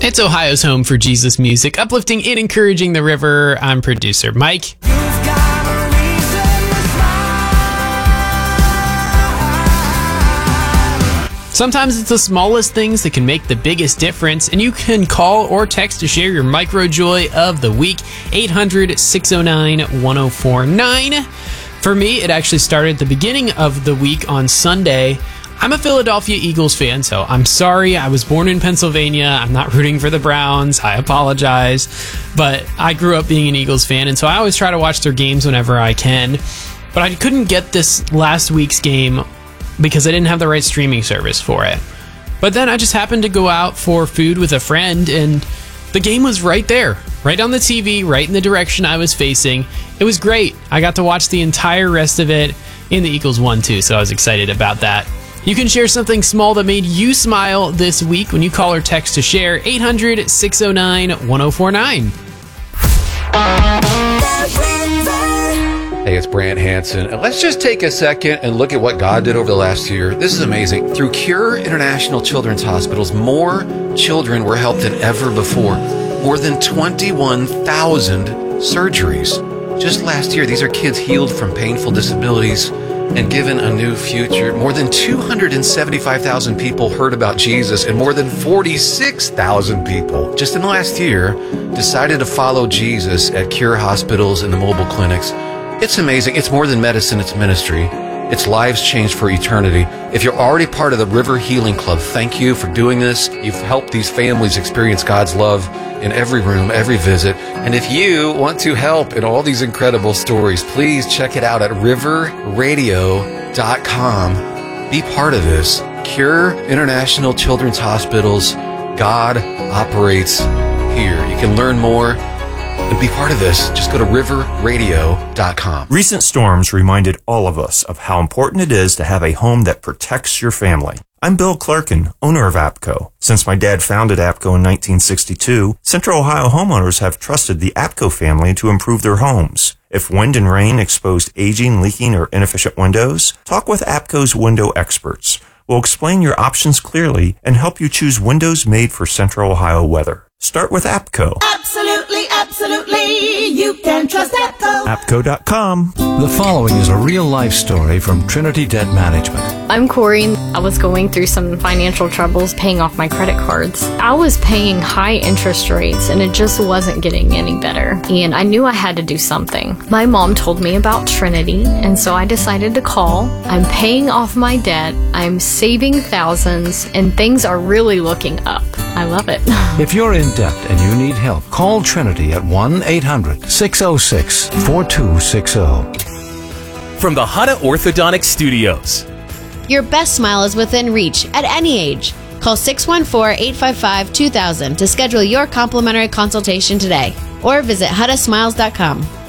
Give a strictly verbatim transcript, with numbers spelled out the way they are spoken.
It's Ohio's home for Jesus music, uplifting and encouraging the river. I'm producer Mike. Sometimes it's the smallest things that can make the biggest difference, and you can call or text to share your micro joy of the week, eight hundred, six oh nine, one oh four nine. For me, it actually started at the beginning of the week on Sunday. I'm a Philadelphia Eagles fan, so I'm sorry. I was born in Pennsylvania. I'm not rooting for the Browns. I apologize. But I grew up being an Eagles fan, and so I always try to watch their games whenever I can. But I couldn't get this last week's game because I didn't have the right streaming service for it. But then I just happened to go out for food with a friend, and the game was right there, right on the T V, right in the direction I was facing. It was great. I got to watch the entire rest of it, and the Eagles won too, so I was excited about that. You can share something small that made you smile this week when you call or text to share, eight hundred, six oh nine, one oh four nine. Hey, it's Brant Hansen, and let's just take a second and look at what God did over the last year. This is amazing. Through Cure International Children's Hospitals, more children were helped than ever before. More than twenty-one thousand surgeries. Just last year, these are kids healed from painful disabilities and given a new future. More than two hundred seventy-five thousand people heard about Jesus, and more than forty-six thousand people just in the last year decided to follow Jesus at Cure hospitals and the mobile clinics. It's amazing. It's more than medicine, it's ministry. It's lives changed for eternity. If you're already part of the River Healing Club, thank you for doing this. You've helped these families experience God's love in every room, every visit. And if you want to help in all these incredible stories, please check it out at river radio dot com. Be part of this. Cure International Children's Hospitals. God operates here. You can learn more and be part of this. Just go to river radio dot com. Recent storms reminded all of us of how important it is to have a home that protects your family. I'm Bill Clerkin, owner of APCO. Since my dad founded APCO in nineteen sixty-two, Central Ohio homeowners have trusted the APCO family to improve their homes. If wind and rain exposed aging, leaking, or inefficient windows, talk with APCO's window experts. We'll explain your options clearly and help you choose windows made for Central Ohio weather. Start with APCO. Absolutely, absolutely, you can trust APCO. APCO dot com. The following is a real-life story from Trinity Debt Management. I'm Corey. I was going through some financial troubles paying off my credit cards. I was paying high interest rates and it just wasn't getting any better. And I knew I had to do something. My mom told me about Trinity, and so I decided to call. I'm paying off my debt. I'm saving thousands, and things are really looking up. I love it. If you're in debt and you need help, call Trinity at one eight hundred, six oh six, four two six oh. From the Hutta Orthodontic Studios. Your best smile is within reach at any age. Call six one four, eight five five, two thousand to schedule your complimentary consultation today, or visit hutta smiles dot com.